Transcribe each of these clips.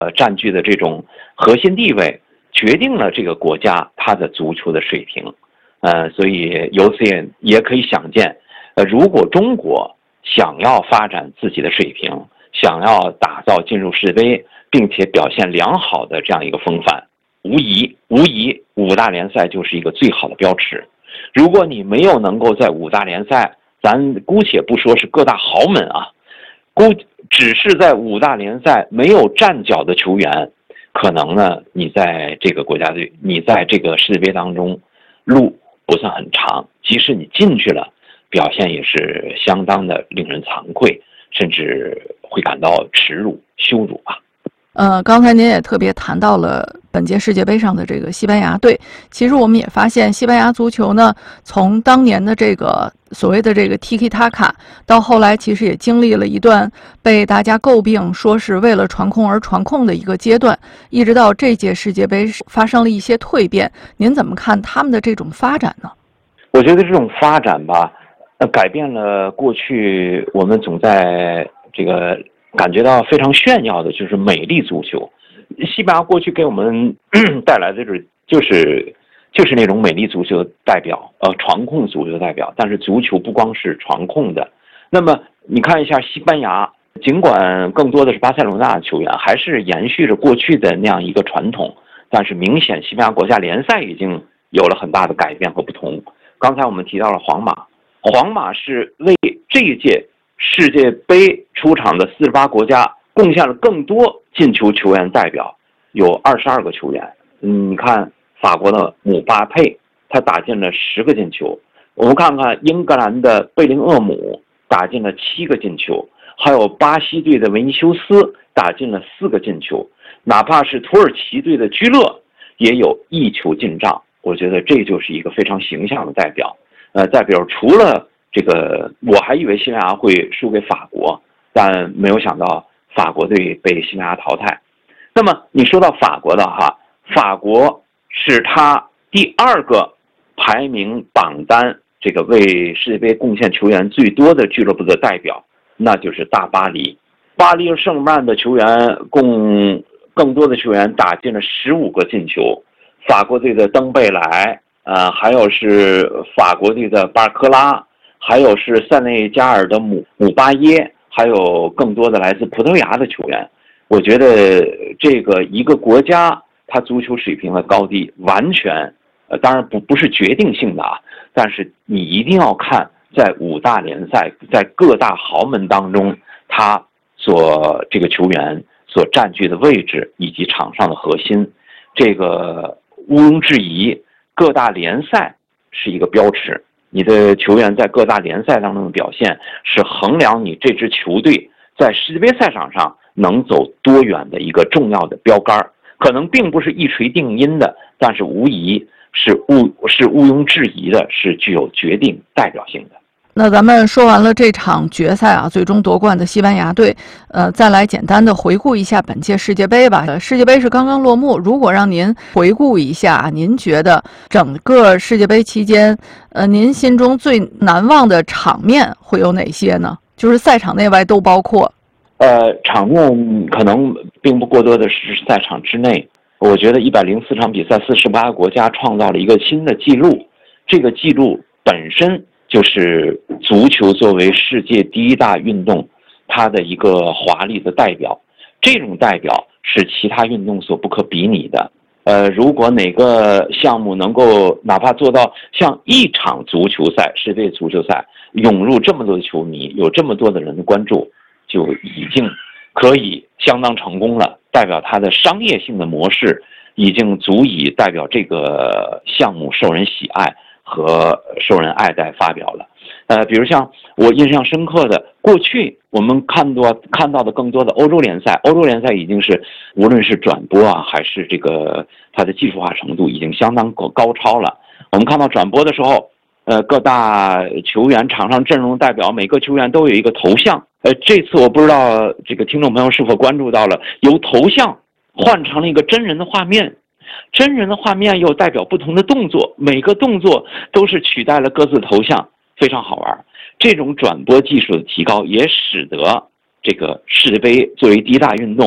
占据的这种核心地位，决定了这个国家它的足球的水平。所以由此也可以想见，如果中国想要发展自己的水平，想要打造进入世界杯并且表现良好的这样一个风范，无疑五大联赛就是一个最好的标尺。如果你没有能够在五大联赛，咱姑且不说是各大豪门啊，只是在五大联赛没有站脚的球员，可能呢你在这个国家队，你在这个世界杯当中路不算很长，即使你进去了，表现也是相当的令人惭愧，甚至会感到耻辱羞辱吧。 刚才您也特别谈到了本届世界杯上的这个西班牙队。其实我们也发现，西班牙足球呢，从当年的这个所谓的这个 Tiki Taka， 到后来其实也经历了一段被大家诟病说是为了传控而传控的一个阶段，一直到这届世界杯发生了一些蜕变。您怎么看他们的这种发展呢？ 我觉得这种发展吧，改变了过去我们总在这个感觉到非常炫耀的就是美丽足球。西班牙过去给我们带来的就是那种美丽足球代表，传控足球代表。但是足球不光是传控的，那么你看一下西班牙，尽管更多的是巴塞罗那的球员，还是延续着过去的那样一个传统，但是明显西班牙国家联赛已经有了很大的改变和不同。刚才我们提到了皇马是为这一届世界杯出场的48国家贡献了更多进球球员代表，有22个球员。你看法国的姆巴佩，他打进了10个进球。我们看看英格兰的贝林厄姆打进了7个进球，还有巴西队的维尼修斯打进了4个进球，哪怕是土耳其队的居勒也有1球进账。我觉得这就是一个非常形象的代表。代表除了这个，我还以为西班牙会输给法国，但没有想到法国队被西班牙淘汰。那么你说到法国的哈，法国是他第2个排名榜单这个为世界杯贡献球员最多的俱乐部的代表，那就是大巴黎。巴黎圣日耳曼的球员更多的球员打进了15个进球。法国队的登贝莱，还有是法国队的巴尔科拉，还有是塞内加尔的姆巴耶，还有更多的来自葡萄牙的球员。我觉得这个一个国家它足球水平的高低完全，当然不是决定性的啊，但是你一定要看在5大联赛，在各大豪门当中，他这个球员所占据的位置以及场上的核心，这个毋庸置疑，各大联赛是一个标尺。你的球员在各大联赛当中的表现，是衡量你这支球队在世界杯赛场上能走多远的一个重要的标杆。可能并不是一锤定音的，但是无疑是毋庸置疑的，是具有决定代表性的。 那咱们说完了这场决赛啊，最终夺冠的西班牙队，再来简单的回顾一下本届世界杯吧。世界杯是刚刚落幕，如果让您回顾一下，您觉得整个世界杯期间，您心中最难忘的场面会有哪些呢？就是赛场内外都包括。 场面可能并不过多的是赛场之内。我觉得104场比赛，48个国家创造了一个新的纪录，这个纪录本身就是足球作为世界第1大运动，它的一个华丽的代表。这种代表是其他运动所不可比拟的。如果哪个项目能够哪怕做到像一场足球赛，世界杯足球赛涌入这么多的球迷，有这么多的人的关注，就已经可以相当成功了，代表它的商业性的模式已经足以代表这个项目受人喜爱和受人爱戴发表了。比如像我印象深刻的，过去我们看到的更多的欧洲联赛已经是无论是转播啊，还是这个它的技术化程度已经相当高超了。我们看到转播的时候，各大球员场上阵容代表，每个球员都有一个头像。这次我不知道这个听众朋友是否关注到了，由头像换成了一个真人的画面，真人的画面又代表不同的动作，每个动作都是取代了各自头像，非常好玩。这种转播技术的提高，也使得这个世界杯作为第1大运动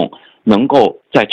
能够在